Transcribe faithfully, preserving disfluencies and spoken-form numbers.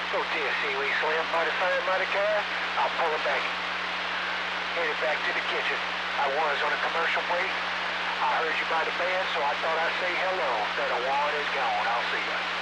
Oh dear, see, we slammed by the side by the car. I'll pull it back. Headed back to the kitchen. I was on a commercial break. I heard you by the band, so I thought I'd say hello. That one is gone. I'll see you.